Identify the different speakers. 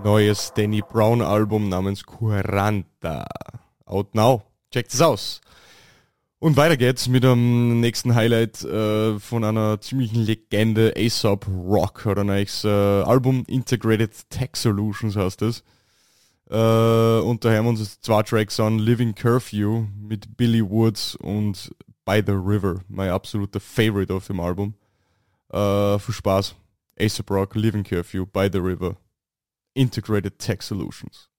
Speaker 1: neues Danny Brown Album namens Quaranta. Out now. Checkt es aus. Und weiter geht's mit dem nächsten Highlight von einer ziemlichen Legende, A$AP Rock, hat ein neues Album, Integrated Tech Solutions heißt es. Und da hören wir uns jetzt 2 Tracks an, Living Curfew mit Billy Woods und By the River, mein absoluter Favorite auf dem Album. Viel Spaß. A$AP Rock, Living Curfew, By the River, Integrated Tech Solutions.